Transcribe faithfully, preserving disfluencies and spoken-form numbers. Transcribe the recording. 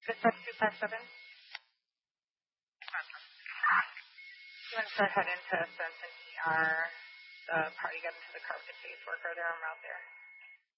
Dispatch two five seven. You want to head into Benson E R. The party got into the car with the caseworker. They're en route there.